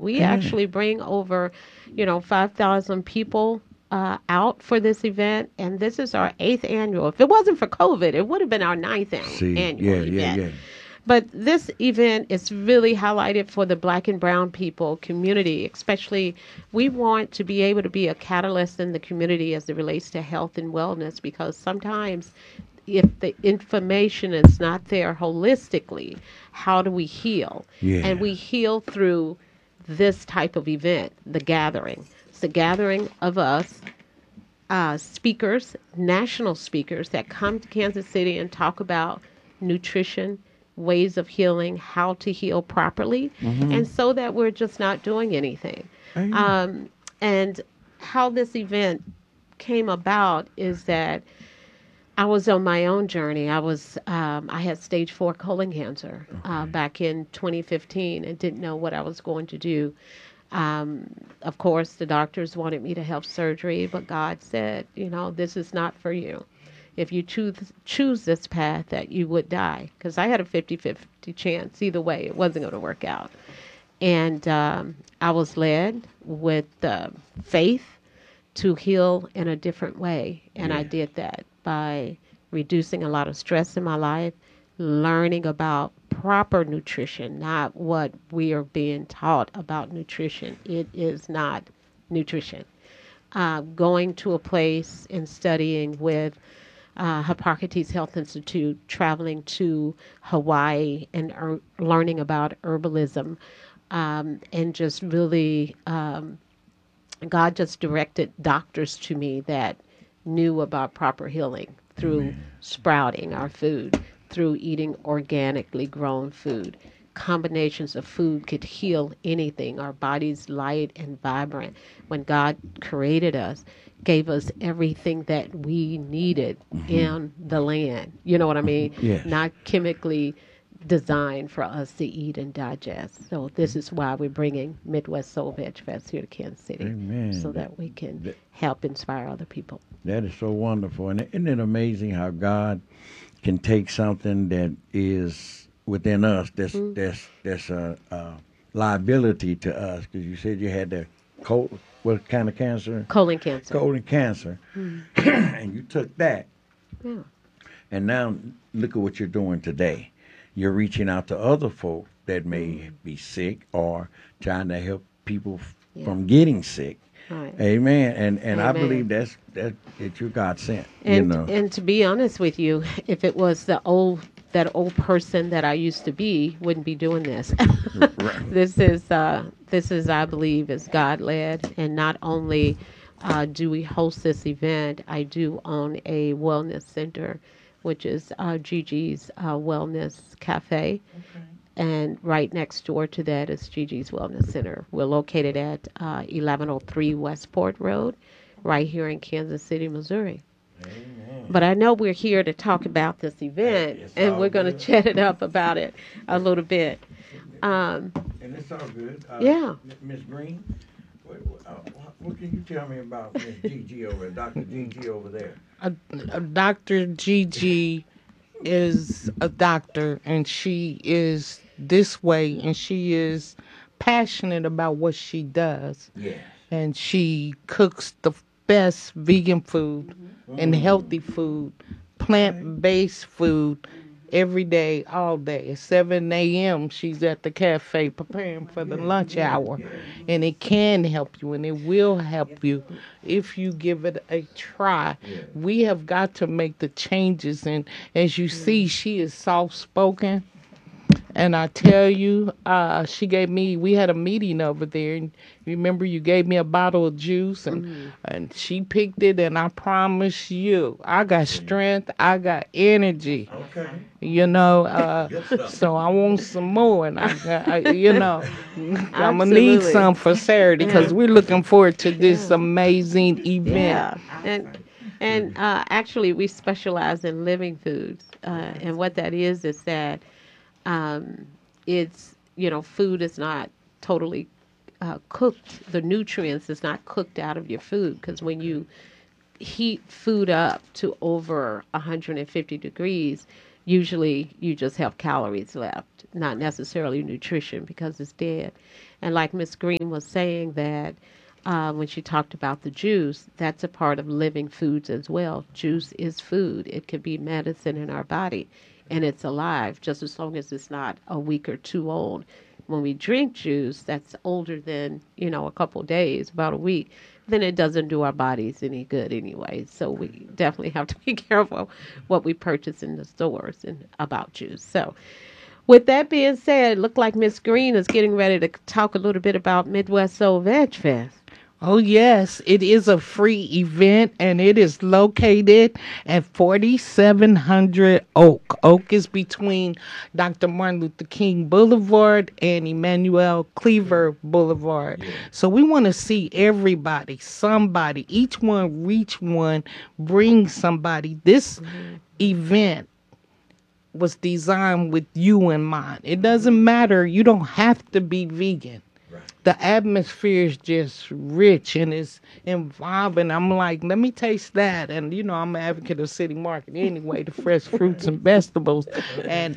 We actually bring over, 5,000 people out for this event, and this is our eighth annual. If it wasn't for COVID, it would have been our ninth See, annual yeah, yeah, event. yeah. But this event is really highlighted for the Black and Brown people community, especially. We want to be able to be a catalyst in the community as it relates to health and wellness, because sometimes if the information is not there holistically, how do we heal? And Yeah. we heal through this type of event, the gathering. It's the gathering of us speakers, national speakers that come to Kansas City and talk about nutrition, ways of healing, how to heal properly, Mm-hmm. and so that we're just not doing anything. Amen. And how this event came about is that I was on my own journey. I had stage 4 colon cancer Okay. back in 2015 and didn't know what I was going to do. Of course, the doctors wanted me to have surgery, but God said, this is not for you. If you choose this path, that you would die, because I had a 50-50 chance either way. It wasn't going to work out. And I was led with faith to heal in a different way. And I Yeah. did that by reducing a lot of stress in my life, learning about proper nutrition, not what we are being taught about nutrition. It is not nutrition. Going to a place and studying with Hippocrates Health Institute, traveling to Hawaii and learning about herbalism, and just really God just directed doctors to me that knew about proper healing through Amen. sprouting our food, through eating organically grown food. Combinations of food could heal anything. Our body's light and vibrant. When God created us, gave us everything that we needed Mm-hmm. in the land. You know what I mean? Yes. Not chemically designed for us to eat and digest. So this is why we're bringing Midwest Soul Veg Fest here to Kansas City, so Amen. that we can That, help inspire other people. that is so wonderful. And isn't it amazing how God can take something that is within us Mm. that's a liability to us? Because you said you had the cold, what kind of cancer? Colon cancer. Colon cancer. Mm. And you took that. Yeah. And now look at what you're doing today. You're reaching out to other folk that may be sick or trying to help people Yeah. from getting sick. Right. Amen. And I Amen. believe that you God sent. And to be honest with you, if it was that old person that I used to be, wouldn't be doing this. Right. This is I believe is God led, and not only do we host this event, I do own a wellness center, which is Gigi's Wellness Cafe. And right next door to that is Gigi's Wellness Center. We're located at 1103 Westport Road, right here in Kansas City, Missouri. Amen. But I know we're here to talk about this event, It's and all we're going to good. chat it up about it a little bit. Um, And it's all good. Yeah. Miss Green, what can you tell me about Miss Gigi over, Dr. Gigi over there? Dr. Gigi is a doctor, and she is this way, and she is passionate about what she does. Yes. And she cooks the best vegan food and healthy food, plant-based food every day, all day. At 7 a.m., she's at the cafe preparing for the lunch hour. And it can help you, and it will help you if you give it a try. We have got to make the changes. And as you see, she is soft-spoken. And I tell you, we had a meeting over there. And remember, you gave me a bottle of juice, and she picked it. And I promise you, I got strength, I got energy, Okay. Good stuff. so I want some more. And I'm going to need Absolutely. some for Saturday because Yeah. we're looking forward to this Yeah. amazing event. Yeah, and actually, we specialize in living foods, and what that is that um, it's food is not totally cooked. The nutrients is not cooked out of your food, because when you heat food up to over 150 degrees, usually you just have calories left, not necessarily nutrition because it's dead. And like Miss Green was saying that when she talked about the juice, that's a part of living foods as well. Juice is food. It could be medicine in our body, and it's alive just as long as it's not a week or two old. When we drink juice that's older than, a couple days, about a week, then it doesn't do our bodies any good anyway. So we definitely have to be careful what we purchase in the stores and about juice. So with that being said, it looked like Miss Green is getting ready to talk a little bit about Midwest Soul Veg Fest. Oh, yes, it is a free event and it is located at 4700 Oak. Oak is between Dr. Martin Luther King Boulevard and Emmanuel Cleaver Boulevard. Yeah. So we want to see everybody, somebody, each one reach one, bring somebody. This event was designed with you in mind. It doesn't matter. You don't have to be vegan. The atmosphere is just rich and it's involving. I'm like, let me taste that. And, I'm an advocate of City Market anyway, the fresh fruits and vegetables. And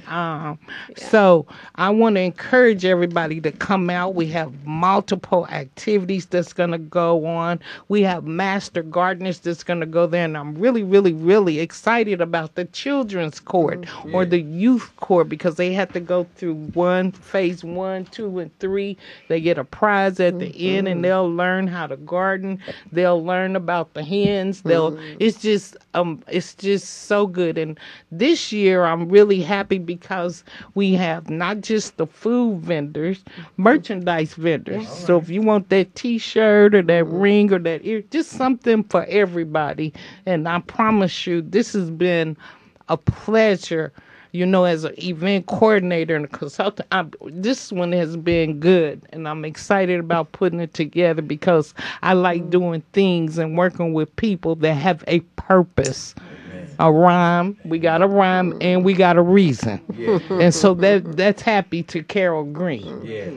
so I want to encourage everybody to come out. We have multiple activities that's going to go on. We have master gardeners that's going to go there. And I'm really, really, really excited about the children's court or the youth court because they have to go through phase 1, 2, and 3. They get a prize at the end and they'll learn how to garden. They'll learn about the hens. It's just so good. And this year I'm really happy because we have not just the food vendors, merchandise vendors. Yeah. So if you want that t-shirt or that ring or that ear, just something for everybody. And I promise you, this has been a pleasure. As an event coordinator and a consultant, this one has been good, and I'm excited about putting it together because I like doing things and working with people that have a purpose. A rhyme, we got a rhyme, and we got a reason. Yeah. And so that's happy to Carol Green. Yeah.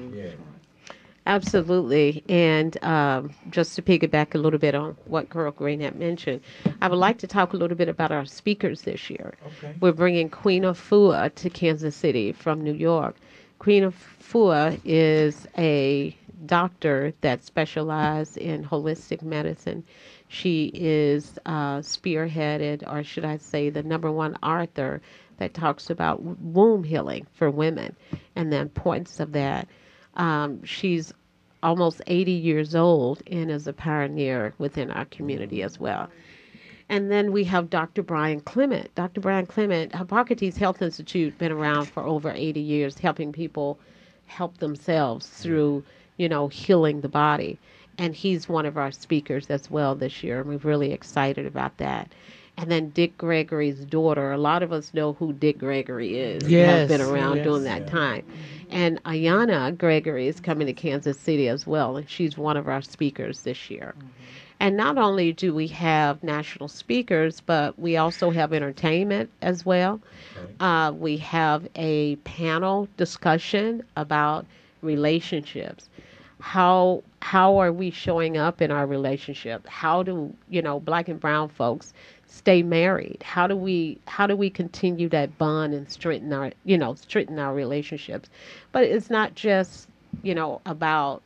Absolutely. And just to piggyback a little bit on what Carol Green had mentioned, I would like to talk a little bit about our speakers this year. Okay. We're bringing Queen Afua to Kansas City from New York. Queen Afua is a doctor that specializes in holistic medicine. She is spearheaded, or should I say, the #1 author that talks about womb healing for women and the importance of that. She's almost 80 years old and is a pioneer within our community as well. And then we have Dr. Brian Clement. Dr. Brian Clement, Hippocrates Health Institute, been around for over 80 years, helping people help themselves through, healing the body. And he's one of our speakers as well this year. And we're really excited about that. And then Dick Gregory's daughter. A lot of us know who Dick Gregory is. Yes. Has been around during that time. And Ayana Gregory is coming to Kansas City as well. And she's one of our speakers this year. Mm-hmm. And not only do we have national speakers, but we also have entertainment as well. Okay. We have a panel discussion about relationships. How are we showing up in our relationship? How do, Black and brown folks stay married? How do we continue that bond and strengthen our relationships? But it's not just, about,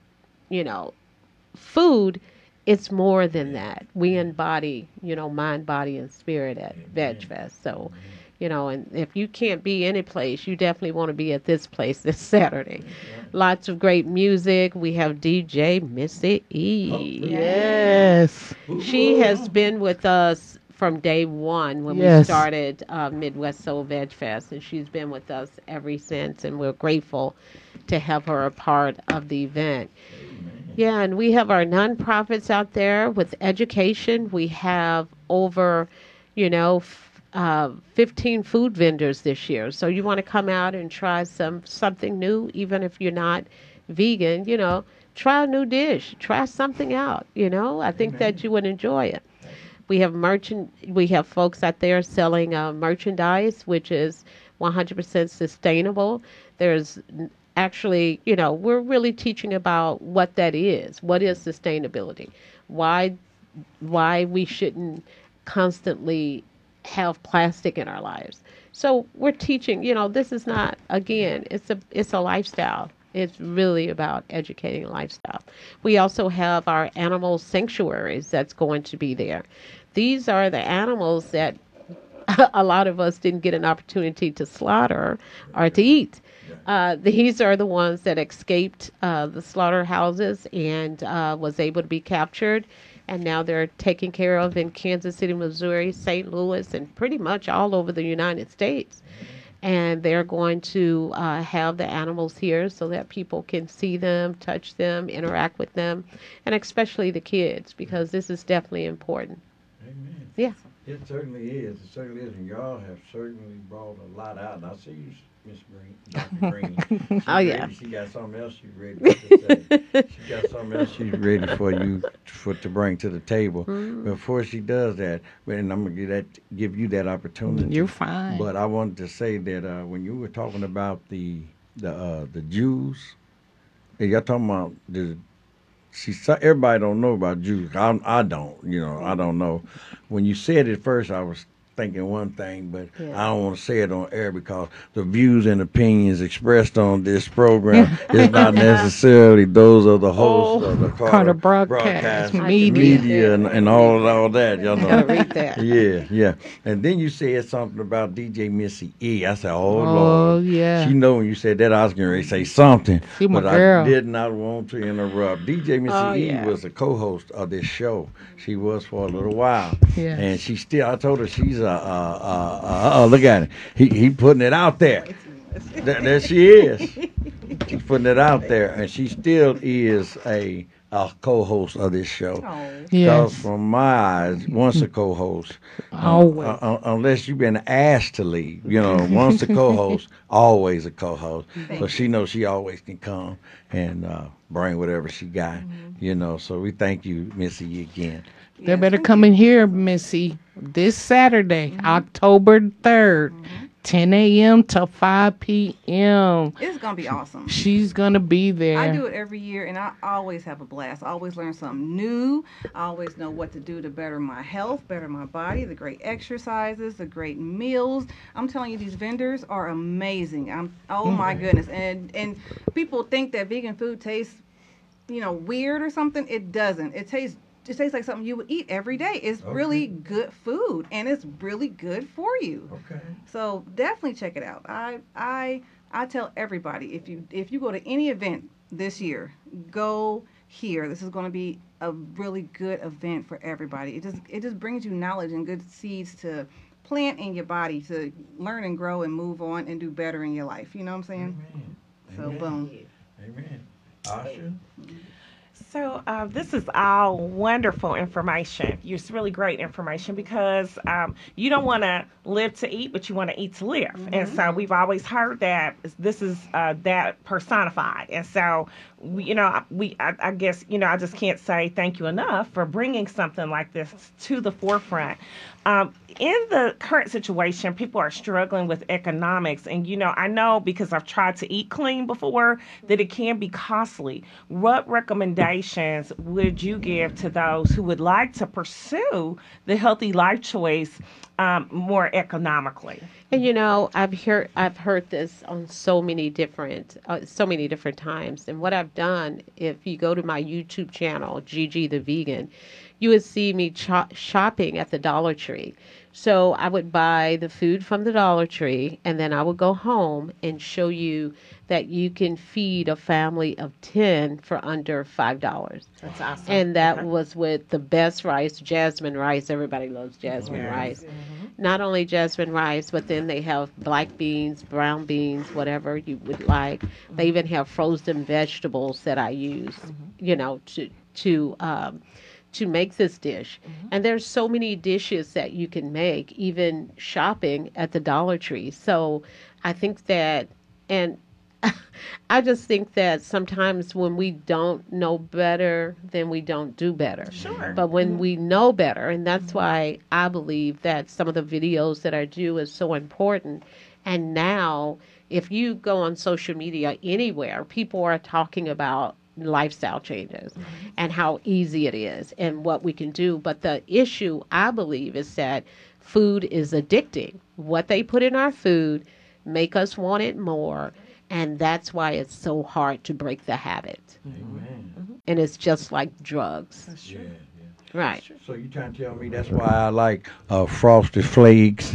food. It's more than that. We embody, mind, body, and spirit at Veg Fest. So, and if you can't be any place, you definitely want to be at this place this Saturday. Lots of great music. We have DJ Missy E. Oh, yes. She has been with us from day one when we started Midwest Soul Veg Fest, and she's been with us ever since, and we're grateful to have her a part of the event. Yeah, and we have our nonprofits out there with education. We have over, 15 food vendors this year. So you want to come out and try something new, even if you're not vegan, try a new dish, try something out, I think that you would enjoy it. We have folks out there selling merchandise, which is 100% sustainable. There's actually, we're really teaching about what that is. What is sustainability? Why we shouldn't constantly have plastic in our lives. So we're teaching, this is not, again, it's a lifestyle. It's really about educating a lifestyle. We also have our animal sanctuaries that's going to be there. These are the animals that a lot of us didn't get an opportunity to slaughter or to eat. These are the ones that escaped the slaughterhouses and was able to be captured. And now they're taken care of in Kansas City, Missouri, St. Louis, and pretty much all over the United States. And they're going to have the animals here so that people can see them, touch them, interact with them, and especially the kids, because this is definitely important. Amen. Yeah. It certainly is. It certainly is. And y'all have certainly brought a lot out. And I see you, Miss Green, Dr. Green. She's Oh, yeah. ready. She got something else she's ready to say. She got something else she's ready for you to bring to the table. Before she does that, and I'm gonna give you that opportunity. You're fine. But I wanted to say that when you were talking about the Jews, and y'all talking about everybody don't know about Jews. I don't, I don't know. When you said it first, I was thinking one thing, but I don't want to say it on air because the views and opinions expressed on this program is not necessarily those of the host of the Carter Broadcast Media and all that. You know. Gotta read that. Yeah. And then you said something about DJ Missy E. I said, oh Oh, Lord. yeah. She know when you said that I was going to say something, She my but girl. I did not want to interrupt. DJ Missy yeah. E was a co-host of this show. She was for a little while. Yes. And she still, I told her she's look at it. He putting it out there. There she is. She's putting it out there. And she still is a co-host of this show. Oh. Because Yes. from my eyes, once a co-host, Always. unless you've been asked to leave, once a co-host, always a co-host. So she knows she always can come and bring whatever she got, So we thank you, Missy, again. They better come in here, Missy, this Saturday, October 3rd, 10 a.m. to 5 p.m. It's going to be awesome. She's going to be there. I do it every year, and I always have a blast. I always learn something new. I always know what to do to better my health, better my body, the great exercises, the great meals. I'm telling you, these vendors are amazing. Oh, my goodness. And people think that vegan food tastes, weird or something. It doesn't. It tastes like something you would eat every day. It's really good food, and it's really good for you. Okay. So definitely check it out. I tell everybody, if you go to any event this year, go here. This is going to be a really good event for everybody. It just brings you knowledge and good seeds to plant in your body to learn and grow and move on and do better in your life. You know what I'm saying? Amen. So Amen. boom. Amen. Asha? So this is all wonderful information. It's really great information because you don't want to live to eat, but you want to eat to live. And so we've always heard that this is that personified. And so, I guess, I just can't say thank you enough for bringing something like this to the forefront. In the current situation, people are struggling with economics. And, I know because I've tried to eat clean before that it can be costly. What recommendations would you give to those who would like to pursue the healthy life choice more economically? And I've heard this on so many different times. And what I've done, if you go to my YouTube channel, Gigi the Vegan, you would see me shopping at the Dollar Tree. So I would buy the food from the Dollar Tree, and then I would go home and show you that you can feed a family of 10 for under $5. That's awesome. And that was with the best rice, jasmine rice. Everybody loves jasmine rice. Not only jasmine rice, but then they have black beans, brown beans, whatever you would like. They even have frozen vegetables that I use, to make this dish. And there's so many dishes that you can make, even shopping at the Dollar Tree. So I think that, and I just think that sometimes when we don't know better, then we don't do better. Sure. But when we know better, and that's why I believe that some of the videos that I do is so important. And now, if you go on social media anywhere, people are talking about lifestyle changes and how easy it is and what we can do. But the issue, I believe, is that food is addicting. What they put in our food make us want it more, and that's why it's so hard to break the habit. Amen. And it's just like drugs. That's Yeah, true. yeah. Right. So you trying to tell me that's why I like Frosted Flakes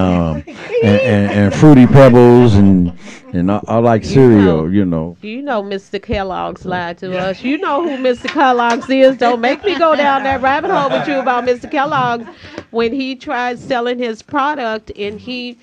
and Fruity Pebbles and I like You cereal. know. You know. You know Mr. Kellogg's lied to us. You know who Mr. Kellogg's is. Don't make me go down that rabbit hole with you about Mr. Kellogg's. When he tried selling his product and he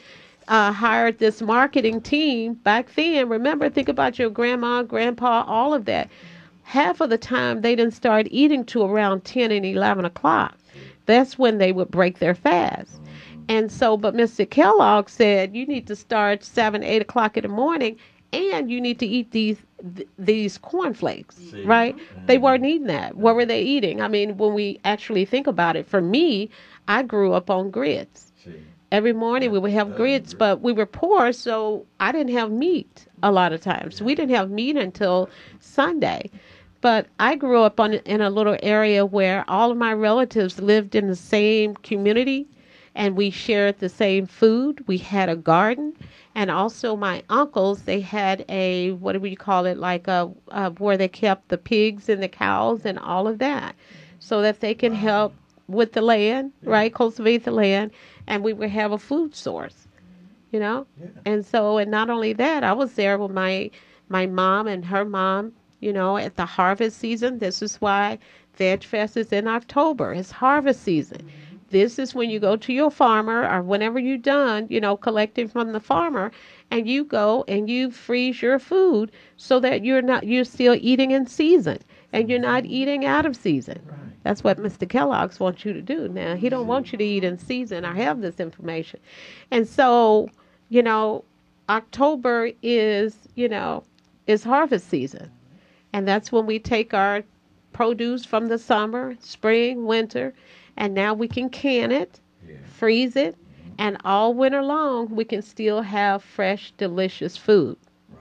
hired this marketing team back then, remember, think about your grandma, grandpa, all of that. Half of the time they didn't start eating to around 10 and 11 o'clock. That's when they would break their fast. And so, but Mr. Kellogg said you need to start 7, 8 o'clock in the morning, and you need to eat these cornflakes, right? They weren't eating that. What were they eating? I mean, when we actually think about it, for me, I grew up on grits. Every morning we would have grits, but we were poor, so I didn't have meat a lot of times. We didn't have meat until Sunday. But I grew up in a little area where all of my relatives lived in the same community, and we shared the same food. We had a garden, and also my uncles, they had a, what do we call it, like where they kept the pigs and the cows and all of that, so that they can help with the land, right, cultivate the land, and we would have a food source, you know. And so, and not only that, I was there with my mom and her mom, you know, at the harvest season. This is why Veg Fest is in October. It's harvest season. This is when you go to your farmer, or whenever you're done, you know, collecting from the farmer, and you go and you freeze your food so that you're still eating in season and you're not eating out of season. That's what Mr. Kellogg's wants you to do. Now, he don't want you to eat in season. I have this information. And so, you know, October is, you know, is harvest season. And that's when we take our produce from the summer, spring, winter, and now we can can it, freeze it, and all winter long we can still have fresh, delicious food.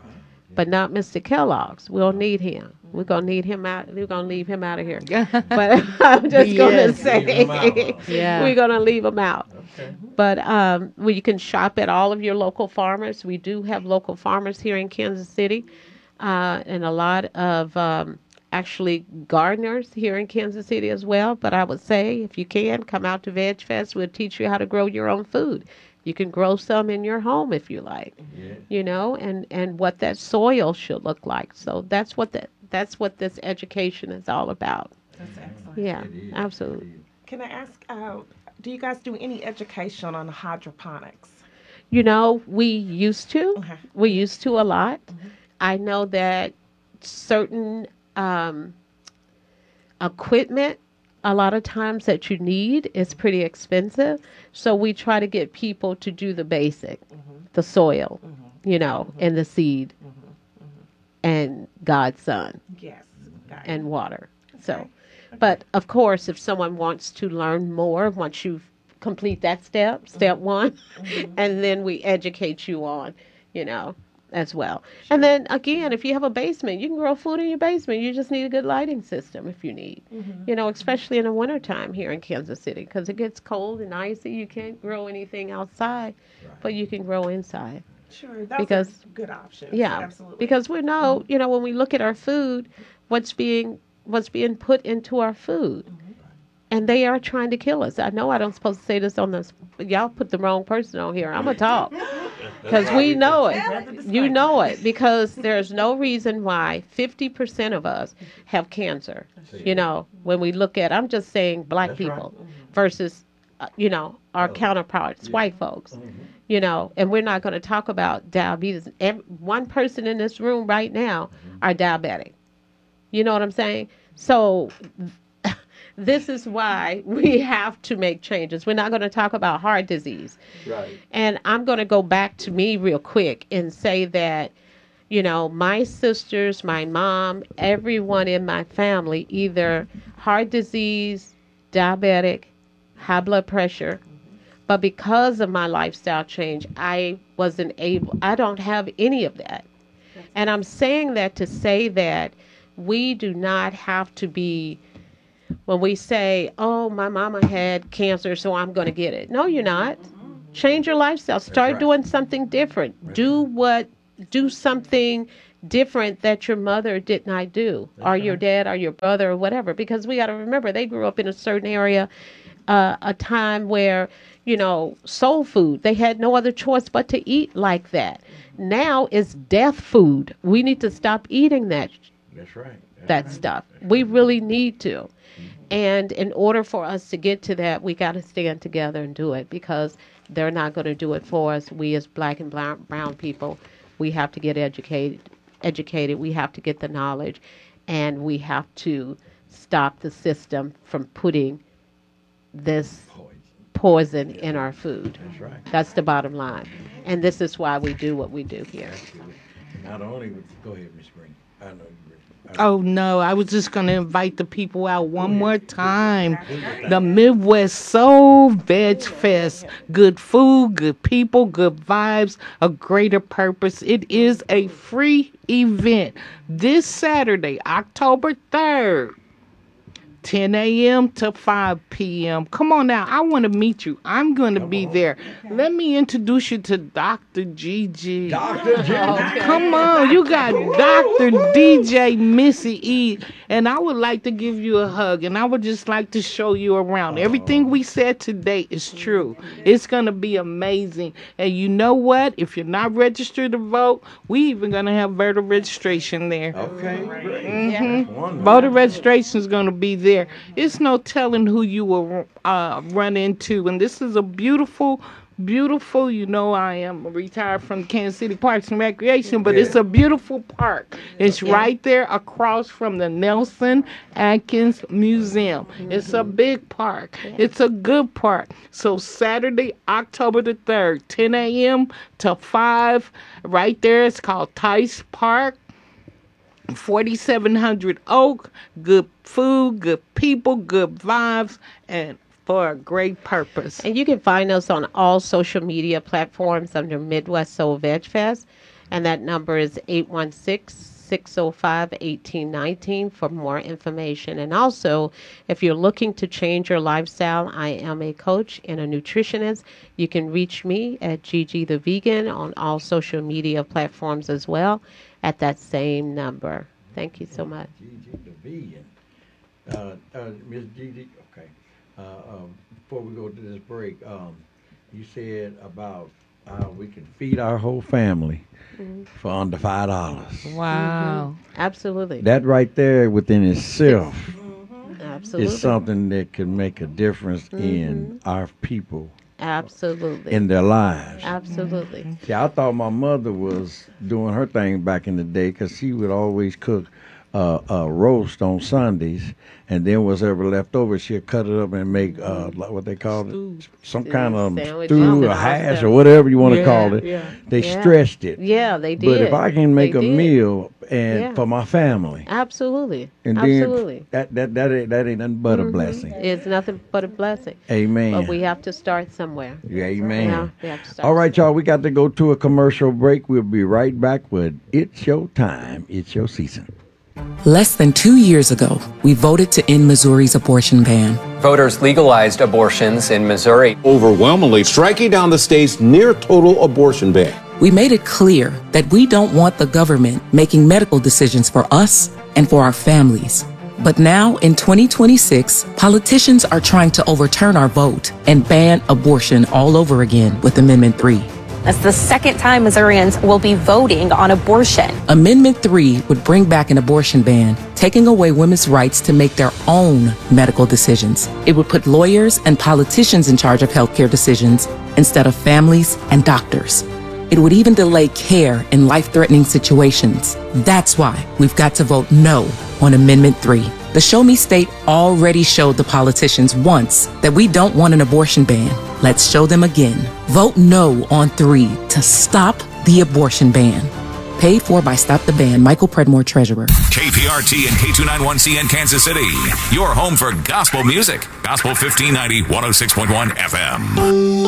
But not Mr. Kellogg's. We'll need him. We're gonna need him out. We're gonna leave him out of here. But I'm just gonna Yes. say Leave him out. Yeah. we're gonna leave him out. But well, you can shop at all of your local farmers. We do have local farmers here in Kansas City, and a lot of actually gardeners here in Kansas City as well. But I would say if you can come out to Veg Fest, we'll teach you how to grow your own food. You can grow some in your home if you like, you know, and what that soil should look like. So that's what this education is all about. That's excellent. Yeah, It is. absolutely. Can I ask, do you guys do any education on hydroponics? You know, we used to. Okay. We used to a lot. I know that certain equipment, a lot of times that you need, is pretty expensive. So we try to get people to do the basic, the soil, you know, and the seed, and God's Son, Yes. Got it. and water. So, Okay. but of course, if someone wants to learn more, once you complete that step one, and then we educate you on, you know, as well. And then again, if you have a basement, you can grow food in your basement. You just need a good lighting system if you need, you know, especially in the wintertime here in Kansas City, because it gets cold and icy. You can't grow anything outside, but you can grow inside. Sure. Those Because- are good options. Yeah, Absolutely. because we know, you know, when we look at our food, what's being put into our food, and they are trying to kill us. I know I don't supposed to say this on this, but y'all put the wrong person on here. I'm gonna talk because we know it. You know it because there's no reason why 50% of us have cancer. You know, when we look at, I'm just saying black That's right. people versus, you know, our counterparts, white folks. You know, and we're not going to talk about diabetes. One person in this room right now are diabetic. You know what I'm saying? So this is why we have to make changes. We're not going to talk about heart disease. Right. And I'm going to go back to me real quick and say that, you know, my sisters, my mom, everyone in my family, either heart disease, diabetic, high blood pressure. But because of my lifestyle change, I don't have any of that. And I'm saying that to say that we do not have to be, when we say, "Oh, my mama had cancer, so I'm going to get it." No, you're not. Change your lifestyle. Start right. doing something different. Do something different that your mother did not do, or your dad, or your brother, or whatever. Because we got to remember, they grew up in a certain area, a time where, soul food. They had no other choice but to eat like that. Now it's death food. We need to stop eating that That's right. that stuff. We really need to. And in order for us to get to that, we got to stand together and do it, because they're not going to do it for us. We as black and brown people, we have to get educated. We have to get the knowledge, and we have to stop the system from putting this poison in our food. That's right. That's the bottom line. And this is why we do what we do here. Not only go ahead, Miss Green. I know you. Oh no, I was just going to invite the people out one more time. The Midwest Soul Veg Fest. Good food, good people, good vibes, a greater purpose. It is a free event this Saturday, October 3rd. 10 a.m. to 5 p.m. Come on now. I want to meet you. I'm going to be there. Let me introduce you to Dr. Gigi. Dr. Gigi. Come on. You got Dr. DJ Missy E. And I would like to give you a hug. And I would just like to show you around. Everything we said today is true. It's going to be amazing. And you know what? If you're not registered to vote, we even going to have voter registration there. Okay, great. Mhm. That's wonderful. Voter registration is going to be there. It's no telling who you will run into. And this is a beautiful, I am retired from Kansas City Parks and Recreation, but it's a beautiful park. It's right there across from the Nelson Atkins Museum. It's a big park. It's a good park. So Saturday, October the 3rd, 10 a.m. to 5, right there. It's called Tice Park. 4700 Oak, good food, good people, good vibes, and for a great purpose. And you can find us on all social media platforms under Midwest Soul Veg Fest. And that number is 816-605-1819 for more information. And also, if you're looking to change your lifestyle, I am a coach and a nutritionist. You can reach me at Gigi the Vegan on all social media platforms as well, at that same number. Thank you so much. Gigi the Vegan. Miss Gigi, okay. Before we go to this break, you said about how we can feed our whole family for under $5. Wow. Absolutely. That right there within itself Absolutely. is something that can make a difference in our people, Absolutely. in their lives. Absolutely. See, I thought my mother was doing her thing back in the day, because she would always cook a roast on Sundays, and then whatever left over, she'd cut it up and make like what they call it, some kind of Sandwiches stew or and hash stuff. or whatever you want to call it. They Yeah. stretched it. Yeah, they did. But if I can make They a did. meal and Yeah. for my family, Absolutely. and Absolutely. then that ain't nothing but a blessing. It's nothing but a blessing. Amen. But we have to start somewhere. Yeah, amen. Yeah, we have to start All right, y'all, we got to go to a commercial break. We'll be right back with It's Your Time, It's Your Season. Less than 2 years ago, we voted to end Missouri's abortion ban. Voters legalized abortions in Missouri. Overwhelmingly striking down the state's near total abortion ban. We made it clear that we don't want the government making medical decisions for us and for our families. But now, in 2026, politicians are trying to overturn our vote and ban abortion all over again with Amendment 3. That's the second time Missourians will be voting on abortion. Amendment 3 would bring back an abortion ban, taking away women's rights to make their own medical decisions. It would put lawyers and politicians in charge of healthcare decisions instead of families and doctors. It would even delay care in life-threatening situations. That's why we've got to vote no on Amendment 3. The Show Me State already showed the politicians once that we don't want an abortion ban. Let's show them again. Vote no on 3 to stop the abortion ban. Paid for by Stop the Ban. Michael Predmore, Treasurer. KPRT and K291C in Kansas City. Your home for gospel music. Gospel 1590, 106.1 FM.